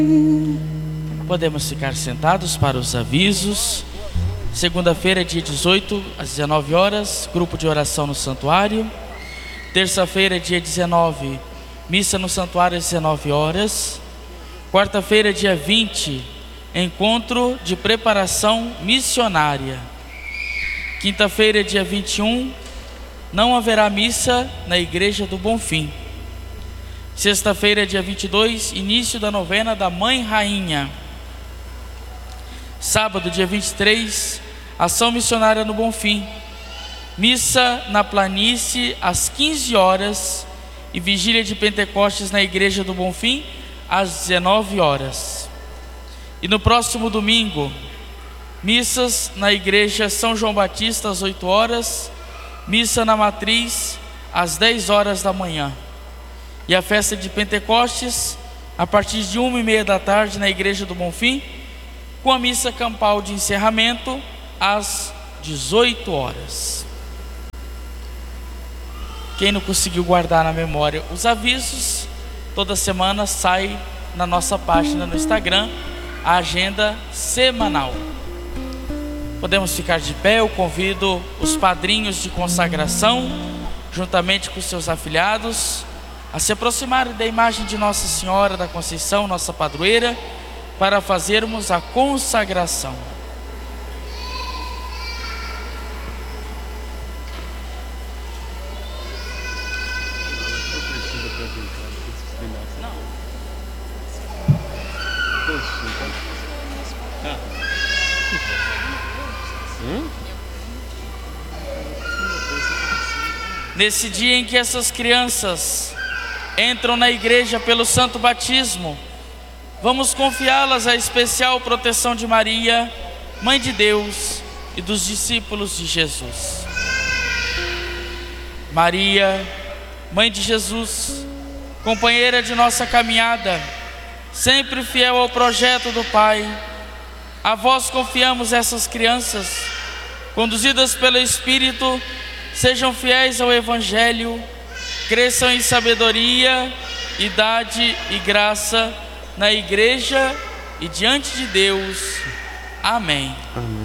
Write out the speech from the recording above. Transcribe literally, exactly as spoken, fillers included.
Podemos ficar sentados para os avisos. Segunda-feira, dia dezoito, às dezenove horas, grupo de oração no santuário. Terça-feira, dia dezenove, missa no santuário às dezenove horas. Quarta-feira, dia vinte, encontro de preparação missionária. Quinta-feira, dia vinte e um, não haverá missa na Igreja do Bonfim. Sexta-feira, dia vinte e dois, início da novena da Mãe Rainha. Sábado, dia vinte e três, ação missionária no Bonfim. Missa na Planície às quinze horas e vigília de Pentecostes na Igreja do Bonfim às dezenove horas. E no próximo domingo, missas na Igreja São João Batista às oito horas, missa na Matriz às dez horas da manhã. E a festa de Pentecostes a partir de uma e meia da tarde na Igreja do Bonfim, com a missa campal de encerramento às dezoito horas. Quem não conseguiu guardar na memória os avisos, toda semana sai na nossa página no Instagram a agenda semanal. Podemos ficar de pé. Eu convido os padrinhos de consagração, juntamente com seus afilhados, a se aproximarem da imagem de Nossa Senhora da Conceição, nossa padroeira, para fazermos a consagração. Nesse dia em que essas crianças entram na igreja pelo santo batismo, vamos confiá-las à especial proteção de Maria, Mãe de Deus e dos discípulos de Jesus. Maria, Mãe de Jesus, companheira de nossa caminhada, sempre fiel ao projeto do Pai, a vós confiamos essas crianças, conduzidas pelo Espírito, sejam fiéis ao Evangelho, cresçam em sabedoria, idade e graça na igreja e diante de Deus. Amém. Amém.